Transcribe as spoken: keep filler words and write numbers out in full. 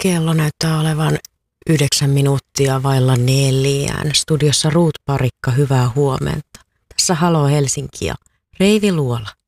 Kello näyttää olevan yhdeksän minuuttia vailla neljään. Studiossa Ruut Parikka, hyvää huomenta. Tässä Halo Helsinki ja Reivi Luola.